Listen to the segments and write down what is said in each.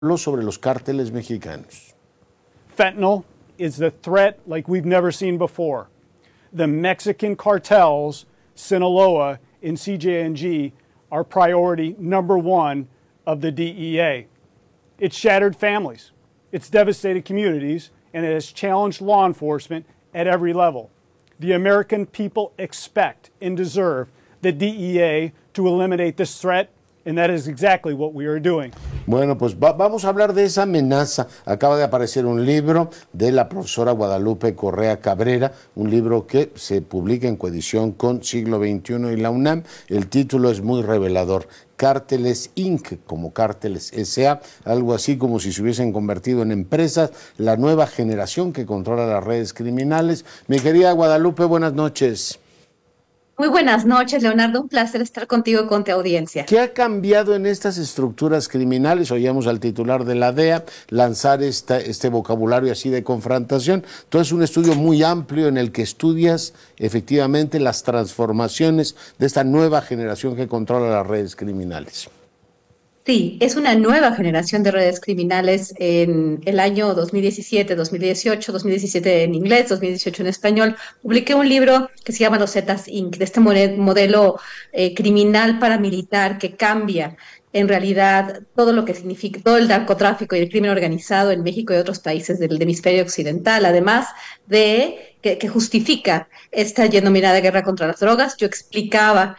sobre los cárteles mexicanos. Fentanyl is the threat like we've never seen before. The Mexican cartels, Sinaloa and CJNG, are priority number one of the DEA. It's shattered families, it's devastated communities, and it has challenged law enforcement at every level. The American people expect and deserve the DEA to eliminate this threat, and that is exactly what we are doing. Bueno, pues vamos a hablar de esa amenaza. Acaba de aparecer un libro de la profesora Guadalupe Correa Cabrera, un libro que se publica en coedición con Siglo XXI y la UNAM. El título es muy revelador. Cárteles Inc., como Cárteles S.A., algo así como si se hubiesen convertido en empresas, la nueva generación que controla las redes criminales. Mi querida Guadalupe, buenas noches. Muy buenas noches, Leonardo. Un placer estar contigo y con tu audiencia. ¿Qué ha cambiado en estas estructuras criminales? Oíamos al titular de la DEA lanzar este vocabulario así de confrontación. Todo es un estudio muy amplio en el que estudias efectivamente las transformaciones de esta nueva generación que controla las redes criminales. Sí, es una nueva generación de redes criminales en el año 2017, 2018, 2017 en inglés, 2018 en español. Publiqué un libro que se llama Los Zetas Inc., de este modelo criminal paramilitar que cambia en realidad todo lo que significa, todo el narcotráfico y el crimen organizado en México y otros países del hemisferio occidental, además de que justifica esta denominada guerra contra las drogas. Yo explicaba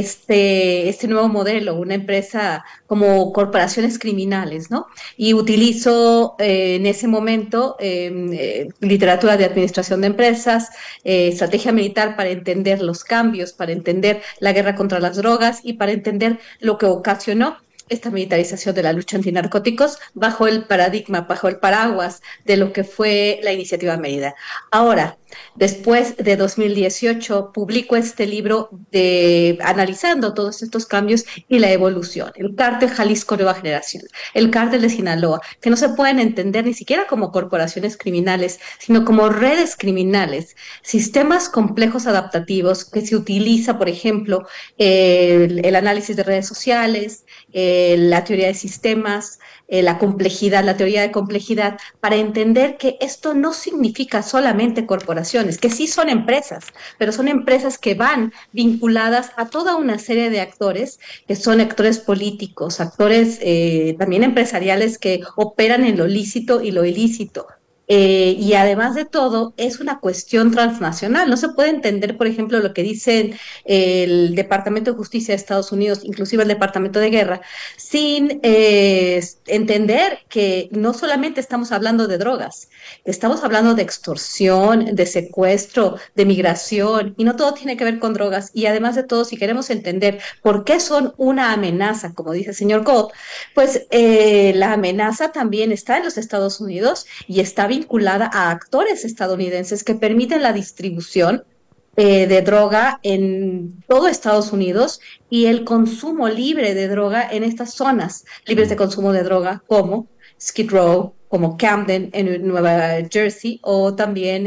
este nuevo modelo, una empresa como corporaciones criminales, ¿no? Y utilizo en ese momento literatura de administración de empresas, estrategia militar para entender los cambios, para entender la guerra contra las drogas y para entender lo que ocasionó esta militarización de la lucha antinarcóticos bajo el paradigma, bajo el paraguas de lo que fue la iniciativa Mérida. Ahora, después de 2018, publico este libro analizando todos estos cambios y la evolución. El cártel Jalisco Nueva Generación, el cártel de Sinaloa, que no se pueden entender ni siquiera como corporaciones criminales, sino como redes criminales, sistemas complejos adaptativos que se utiliza, por ejemplo, el análisis de redes sociales, la teoría de sistemas, la complejidad, la teoría de complejidad, para entender que esto no significa solamente corporaciones, que sí son empresas, pero son empresas que van vinculadas a toda una serie de actores, que son actores políticos, actores también empresariales que operan en lo lícito y lo ilícito. Y además de todo, es una cuestión transnacional. No se puede entender, por ejemplo, lo que dicen el Departamento de Justicia de Estados Unidos, inclusive el Departamento de Guerra, sin entender que no solamente estamos hablando de drogas, estamos hablando de extorsión, de secuestro, de migración, y no todo tiene que ver con drogas. Y además de todo, si queremos entender por qué son una amenaza, como dice el señor Gold, pues la amenaza también está en los Estados Unidos y está vinculada a actores estadounidenses que permiten la distribución de droga en todo Estados Unidos y el consumo libre de droga en estas zonas libres de consumo de droga como Skid Row, como Camden en Nueva Jersey o también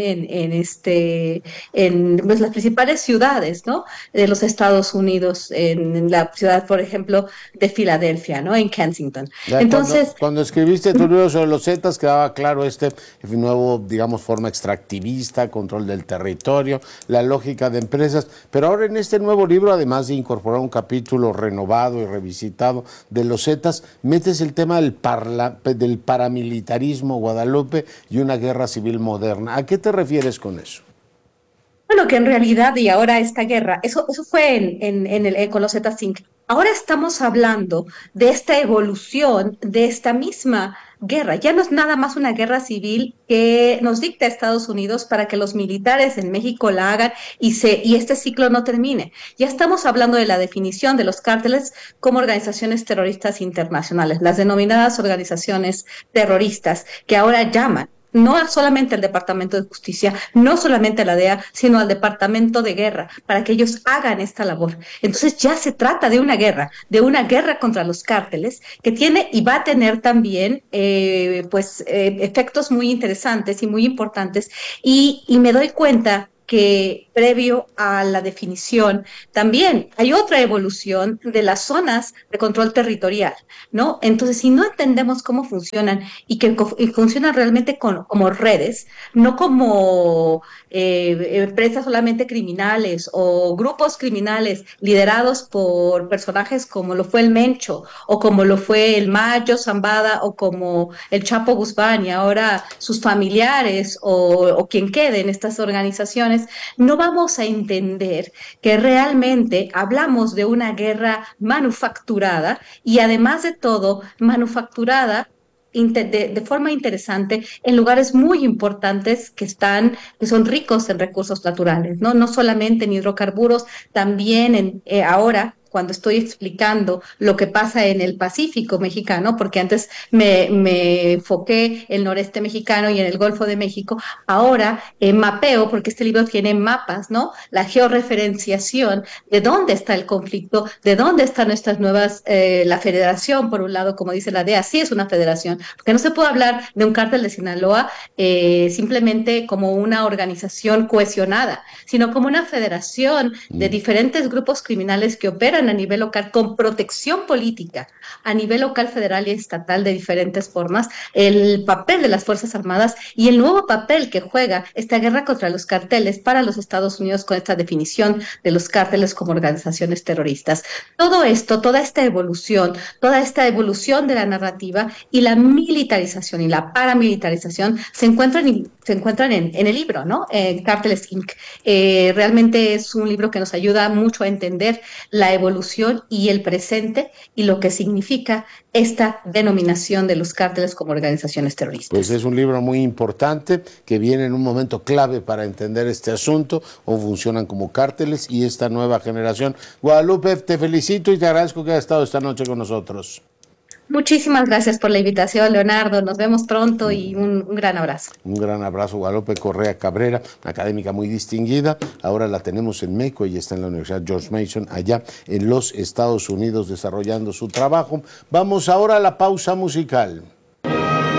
en pues, las principales ciudades, ¿no? De los Estados Unidos, en la ciudad, por ejemplo, de Filadelfia, ¿no? En Kensington. Ya, Entonces, cuando escribiste tu libro sobre los Zetas quedaba claro este nuevo, digamos, forma extractivista, control del territorio, la lógica de empresas, pero ahora en este nuevo libro, además de incorporar un capítulo renovado y revisitado de los Zetas, metes el tema del paramilitarismo, Guadalupe, y una guerra civil moderna. ¿A qué te refieres con eso? bueno, que en realidad, y ahora esta guerra, eso fue con los Zetas Inc. Ahora estamos hablando de esta evolución, de esta misma guerra. Ya no es nada más una guerra civil que nos dicta Estados Unidos para que los militares en México la hagan y este ciclo no termine. Ya estamos hablando de la definición de los cárteles como organizaciones terroristas internacionales, las denominadas organizaciones terroristas, que ahora llaman no solamente al Departamento de Justicia, no solamente a la DEA, sino al Departamento de Guerra, para que ellos hagan esta labor. Entonces ya se trata de una guerra contra los cárteles, que tiene y va a tener también efectos muy interesantes y muy importantes, y me doy cuenta que previo a la definición también hay otra evolución de las zonas de control territorial, ¿no? Entonces, si no entendemos cómo funcionan y funcionan realmente como redes, no como empresas solamente criminales o grupos criminales liderados por personajes como lo fue el Mencho o como lo fue el Mayo Zambada o como el Chapo Guzmán y ahora sus familiares o quien quede en estas organizaciones, no vamos a entender que realmente hablamos de una guerra manufacturada y además de todo manufacturada de forma interesante en lugares muy importantes que son ricos en recursos naturales, ¿no? No solamente en hidrocarburos, también ahora cuando estoy explicando lo que pasa en el Pacífico mexicano, porque antes me enfoqué en el noreste mexicano y en el Golfo de México, ahora mapeo, porque este libro tiene mapas, ¿no? La georreferenciación de dónde está el conflicto, de dónde están nuestras nuevas, la federación, por un lado, como dice la DEA, sí es una federación, porque no se puede hablar de un cártel de Sinaloa simplemente como una organización cohesionada, sino como una federación de diferentes grupos criminales que operan a nivel local con protección política, a nivel local, federal y estatal de diferentes formas, el papel de las Fuerzas Armadas y el nuevo papel que juega esta guerra contra los carteles para los Estados Unidos con esta definición de los cárteles como organizaciones terroristas. Todo esto, toda esta evolución de la narrativa y la militarización y la paramilitarización se encuentran en el libro, ¿no? Cárteles Inc. Realmente es un libro que nos ayuda mucho a entender la evolución y el presente y lo que significa esta denominación de los cárteles como organizaciones terroristas. Pues es un libro muy importante que viene en un momento clave para entender este asunto, o funcionan como cárteles y esta nueva generación. Guadalupe, te felicito y te agradezco que hayas estado esta noche con nosotros. Muchísimas gracias por la invitación, Leonardo. Nos vemos pronto y un gran abrazo. Un gran abrazo, Guadalupe Correa Cabrera, una académica muy distinguida. Ahora la tenemos en México y está en la Universidad George Mason, allá en los Estados Unidos, desarrollando su trabajo. Vamos ahora a la pausa musical.